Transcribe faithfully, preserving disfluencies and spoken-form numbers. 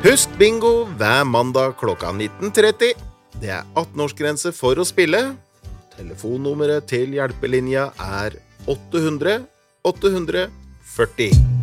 Husk bingo hver mandag klokka nitten tretti. Det er atten-årsgrense for å spille. Telefonnummeret til hjelpelinja er åtte hundre åtte hundre førti.